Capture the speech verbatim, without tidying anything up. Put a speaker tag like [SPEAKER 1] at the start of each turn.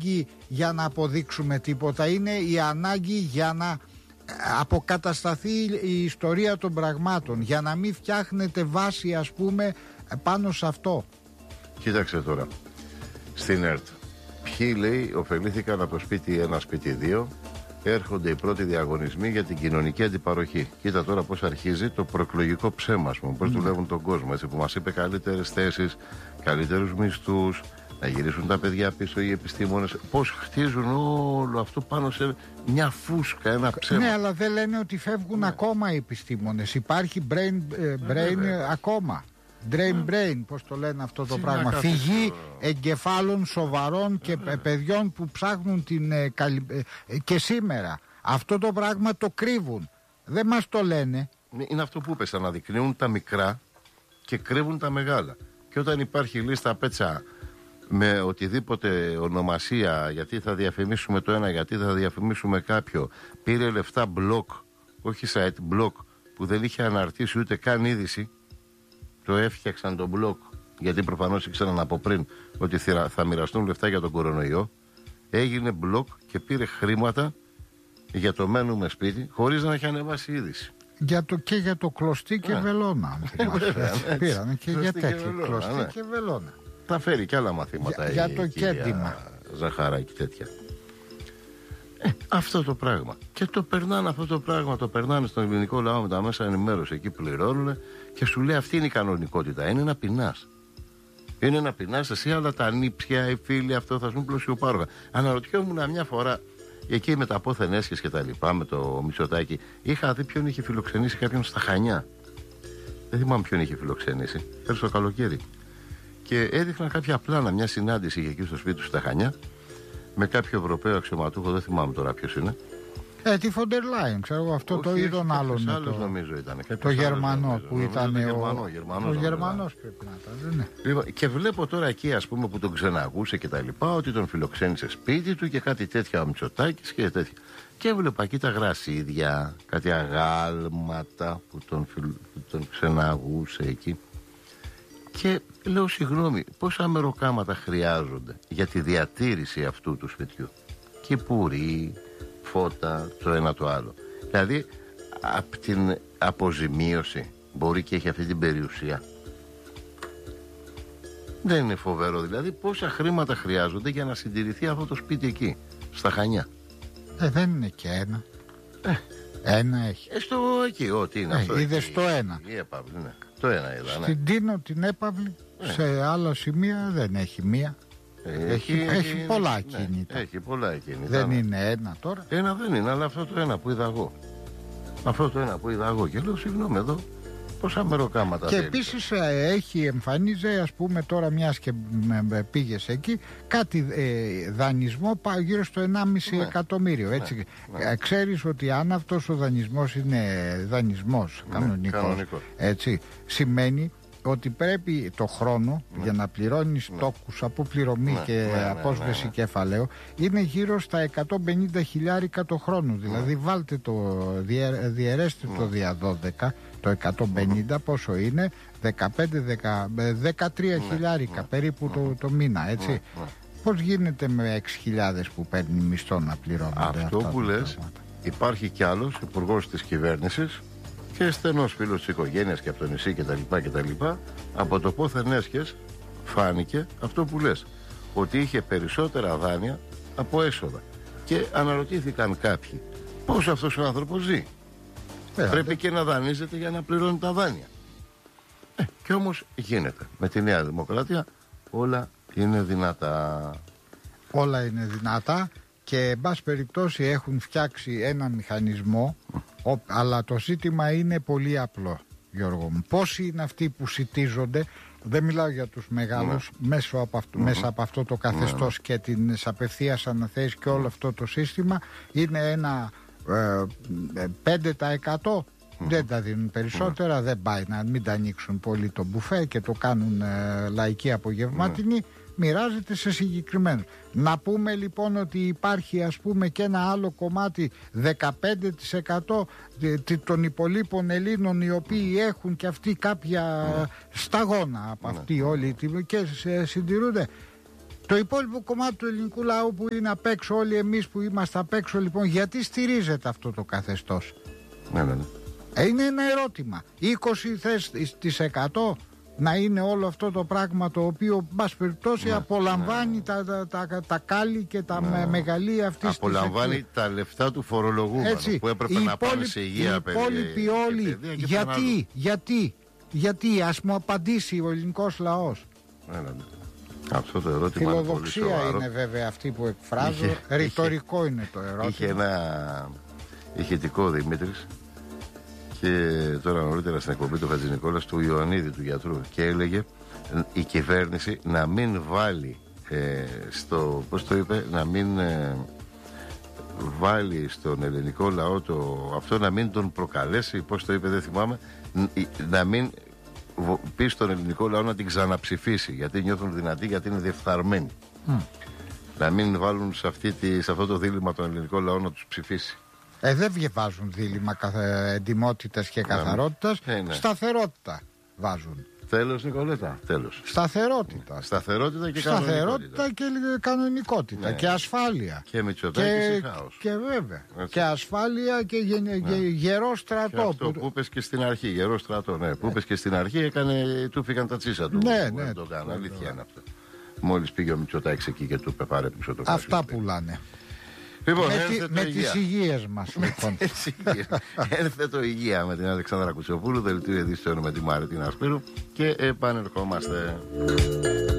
[SPEAKER 1] ανάγκη για να αποδείξουμε τίποτα, είναι η ανάγκη για να αποκατασταθεί η ιστορία των πραγμάτων, για να μην φτιάχνετε βάση, ας πούμε, πάνω σε αυτό.
[SPEAKER 2] Κοίταξε τώρα, στην ΕΡΤ ποιοι, λέει, ωφελήθηκαν από το σπίτι ένα, σπίτι δύο. Έρχονται οι πρώτοι διαγωνισμοί για την κοινωνική αντιπαροχή. Κοίτα τώρα πώς αρχίζει το προεκλογικό ψέμα, ας πούμε, πώς mm. δουλεύουν τον κόσμο, έτσι, που μας είπε καλύτερες θέσεις, καλύτερους μισθούς, να γυρίσουν τα παιδιά πίσω οι επιστήμονες. Πώς χτίζουν όλο αυτό πάνω σε μια φούσκα, ένα ψέμα.
[SPEAKER 1] Ναι, αλλά δεν λένε ότι φεύγουν ναι. ακόμα οι επιστήμονες. Υπάρχει brain, ε, brain ναι, ε, ακόμα. Drain brain, πώς το λένε αυτό το πράγμα. Φυγή εγκεφάλων σοβαρών και ε, παιδιών που ψάχνουν την ε, καλυ... ε, και σήμερα. Αυτό το πράγμα το κρύβουν. Δεν μας το λένε.
[SPEAKER 2] Είναι αυτό που είπες, αναδεικνύουν τα μικρά και κρύβουν τα μεγάλα. Και όταν υπάρχει λίστα πέτσα με οτιδήποτε ονομασία, γιατί θα διαφημίσουμε το ένα, γιατί θα διαφημίσουμε κάποιο, πήρε λεφτά blog, όχι site, blog, που δεν είχε αναρτήσει ούτε καν είδηση, το έφτιαξαν το blog, γιατί προφανώς ήξεραν από πριν ότι θα μοιραστούν λεφτά για τον κορονοϊό. Έγινε blog και πήρε χρήματα για το μένουμε σπίτι, χωρίς να έχει ανεβάσει είδηση.
[SPEAKER 1] Για το, και για το κλωστή και yeah. βελόνα. Πήρανε και για τέτοιο κλωστή ναι. και βελόνα.
[SPEAKER 2] Θα φέρει και άλλα μαθήματα
[SPEAKER 1] για, η, για το κέντημα
[SPEAKER 2] Ζαχαράκη τέτοια. Ε, αυτό το πράγμα. Και το περνάνε αυτό το πράγμα, το περνάνε στον ελληνικό λαό με τα μέσα ενημέρωση. Εκεί πληρώνουν και σου λέει αυτή είναι η κανονικότητα. Είναι να πεινάς. Είναι να πεινάς εσύ, αλλά τα νύψια, οι φίλοι, αυτό θα σου πλουσιοπάρογα. Αναρωτιόμουν μια φορά εκεί με τα πόθεν έσχες και τα λοιπά, με το Μητσοτάκη, είχα δει ποιον είχε φιλοξενήσει κάποιον στα Χανιά. Δεν θυμάμαι ποιον είχε φιλοξενήσει. Πέρσι το καλοκαίρι. Και έδειχναν κάποια πλάνα, μια συνάντηση είχε εκεί στο σπίτι του στα Χανιά με κάποιο Ευρωπαίο αξιωματούχο, δεν θυμάμαι τώρα ποιος είναι.
[SPEAKER 1] Ε, τη Φοντερ Λάιεν, ξέρω εγώ, αυτό. Όχι, το είδον άλλον.
[SPEAKER 2] Το, νομίζω ήταν.
[SPEAKER 1] Το Γερμανό νομίζω, που ήταν. Ο
[SPEAKER 2] Γερμανό, Γερμανός,
[SPEAKER 1] ο Γερμανός πρέπει να ήταν. Δεν είναι.
[SPEAKER 2] Λοιπόν, και βλέπω τώρα εκεί, ας πούμε, που τον ξεναγούσε και τα λοιπά, ότι τον φιλοξένησε σπίτι του και κάτι τέτοια ο Μητσοτάκης και τέτοια. Και έβλεπα εκεί τα γρασίδια, κάτι αγάλματα που τον, φιλ... που τον ξεναγούσε εκεί. Και λέω συγγνώμη, πόσα μεροκάματα χρειάζονται για τη διατήρηση αυτού του σπιτιού? Κυπουρί, φώτα, το ένα το άλλο. Δηλαδή, από την αποζημίωση μπορεί και έχει αυτή την περιουσία. Δεν είναι φοβερό δηλαδή πόσα χρήματα χρειάζονται για να συντηρηθεί αυτό το σπίτι εκεί, στα Χανιά?
[SPEAKER 1] Ε, δεν είναι και ένα.
[SPEAKER 2] Ε,
[SPEAKER 1] ένα έχει.
[SPEAKER 2] Ε, στο εκεί, ό,τι είναι
[SPEAKER 1] ε,
[SPEAKER 2] αυτό.
[SPEAKER 1] Είδες το ένα.
[SPEAKER 2] Η έπαυλη, ναι. Το ένα είδα, ναι.
[SPEAKER 1] Στην Τίνο την έπαυλη, ε. σε άλλα σημεία δεν έχει μία.
[SPEAKER 2] Ε,
[SPEAKER 1] έχει, έχει, έχει πολλά ακίνητα.
[SPEAKER 2] Ναι, έχει πολλά ακίνητα.
[SPEAKER 1] Δεν
[SPEAKER 2] ναι.
[SPEAKER 1] είναι ένα τώρα.
[SPEAKER 2] Ένα δεν είναι, αλλά αυτό το ένα που είδα εγώ. Αυτό το ένα που είδα εγώ. Και λέω συγγνώμη εδώ, πόσα μεροκάματα.
[SPEAKER 1] Και επίσης έχει εμφανίζει, ας πούμε τώρα μιας και πήγες εκεί, κάτι ε, δανεισμό πάει γύρω στο ενάμιση ναι. εκατομμύριο. Έτσι. Ναι, ναι. Ξέρεις ότι αν αυτός ο δανεισμός είναι δανεισμός ναι, κανονικός, κανονικός, έτσι, σημαίνει ότι πρέπει το χρόνο ναι. για να πληρώνεις ναι. τόκους από πληρωμή ναι. και ναι, ναι, απόσβεση ναι, ναι. κεφαλαίου είναι γύρω στα εκατόν πενήντα χιλιάρικα το χρόνο. Δηλαδή ναι. βάλτε το, διε, διαιρέστε ναι. το δια δώδεκα, το εκατόν πενήντα ναι. πόσο είναι, δεκαπέντε με δεκατρία ναι. χιλιάρικα ναι. περίπου ναι. Το, το μήνα, έτσι. Ναι. Ναι. Πώς γίνεται με έξι χιλιάδες που παίρνει μισθό να πληρώνονται
[SPEAKER 2] αυτό
[SPEAKER 1] αυτά
[SPEAKER 2] που λες πράγματα? Υπάρχει κι άλλος υπουργός της κυβέρνησης και στενός φίλος της οικογένειας και από το νησί κτλ. Από το πόθεν έσχες φάνηκε αυτό που λες, ότι είχε περισσότερα δάνεια από έσοδα. Και αναρωτήθηκαν κάποιοι πώς αυτός ο άνθρωπος ζει. Ε, Πρέπει δε... και να δανείζεται για να πληρώνει τα δάνεια. Ε, και όμως γίνεται. Με τη Νέα Δημοκρατία όλα είναι δυνατά.
[SPEAKER 1] Όλα είναι δυνατά. Και εν πάση περιπτώσει έχουν φτιάξει ένα μηχανισμό, ο, αλλά το ζήτημα είναι πολύ απλό, Γιώργο μου. Πόσοι είναι αυτοί που σιτίζονται, δεν μιλάω για τους μεγάλους, ναι. μέσω από αυτό, mm-hmm. μέσα από αυτό το καθεστώς ναι. και την απευθείας αναθέσεις και όλο αυτό το σύστημα, είναι ένα ε, πέντε τοις εκατό. Mm-hmm. Δεν τα δίνουν περισσότερα, mm-hmm. δεν πάει να μην τα ανοίξουν πολύ το μπουφέ και το κάνουν ε, λαϊκή απογευματινή. Mm-hmm. Μοιράζεται σε συγκεκριμένο. Να πούμε λοιπόν ότι υπάρχει ας πούμε και ένα άλλο κομμάτι δεκαπέντε τοις εκατό των υπολείπων Ελλήνων οι οποίοι έχουν και αυτοί κάποια mm. σταγόνα από mm. αυτή όλη και συντηρούνται. Το υπόλοιπο κομμάτι του ελληνικού λαού που είναι απ' έξω, όλοι εμείς που είμαστε απ' έξω, λοιπόν, γιατί στηρίζεται αυτό το καθεστώς?
[SPEAKER 2] Ναι, ναι, ναι.
[SPEAKER 1] Ε, είναι ένα ερώτημα. είκοσι τοις εκατό να είναι όλο αυτό το πράγμα το οποίο, μπας περιπτώσει, ναι, απολαμβάνει ναι. τα, τα, τα, τα κάλλη και τα ναι. μεγαλεία αυτής της
[SPEAKER 2] απολαμβάνει της τα λεφτά του φορολογούμενου. Έτσι, που έπρεπε να πάνε σε υγεία,
[SPEAKER 1] οι υπόλοιποι όλοι. Γιατί, γιατί, γιατί, ας μου απαντήσει ο ελληνικός λαός.
[SPEAKER 2] Ναι, ναι, ναι. Αυτό το ερώτημα
[SPEAKER 1] φιλοδοξία
[SPEAKER 2] είναι, πολύ
[SPEAKER 1] είναι βέβαια αυτή που εκφράζω. Είχε, ρητορικό είχε, είναι το ερώτημα.
[SPEAKER 2] Είχε ένα ηχητικό Δημήτρης και τώρα νωρίτερα στην εκπομπή του Χατζηνικόλας, του Ιωαννίδη, του γιατρού, και έλεγε η κυβέρνηση να μην βάλει ε, στο, πώς το είπε, να μην ε, βάλει στον ελληνικό λαό το, αυτό, να μην τον προκαλέσει, πώς το είπε, δεν θυμάμαι, να μην πει στον ελληνικό λαό να την ξαναψηφίσει, γιατί νιώθουν δυνατοί, γιατί είναι διεφθαρμένοι. Mm. Να μην βάλουν σε, αυτή τη, σε αυτό το δίλημμα τον ελληνικό λαό να τους ψηφίσει.
[SPEAKER 1] Ε, δεν βάζουν δίλημμα καθε... εντιμότητας και καθαρότητας. Ναι, ναι. Σταθερότητα βάζουν.
[SPEAKER 2] Τέλος, Νικολέτα. Τέλος.
[SPEAKER 1] Σταθερότητα.
[SPEAKER 2] Σταθερότητα και
[SPEAKER 1] Σταθερότητα
[SPEAKER 2] κανονικότητα.
[SPEAKER 1] και κανονικότητα. Ναι. Και ασφάλεια.
[SPEAKER 2] Και Μητσοτάκη και χάος.
[SPEAKER 1] Και βέβαια. Έτσι. Και ασφάλεια και γε... ναι. γερό στρατό. Και
[SPEAKER 2] αυτό που, που είπες και στην αρχή. Γερό στρατό. Ναι. Ναι. Που είπες και στην αρχή, έκανε, του φύγαν τα τσίσα του.
[SPEAKER 1] Ναι, ναι. ναι
[SPEAKER 2] το κάνω. Αλήθεια είναι αυτό. Μόλις πήγε ο Μητσοτάκης εκεί και του είπε πάρε πίσω το κάτω.
[SPEAKER 1] Αυτά πουλάνε.
[SPEAKER 2] Λοιπόν,
[SPEAKER 1] με με τις υγείες μας, λοιπόν.
[SPEAKER 2] Έρθε το υγεία με την Αλεξάνδρα Κουτσοπούλου, δελτίο ειδήσεων με τη Μάρτινα Σπύρου και επανερχόμαστε.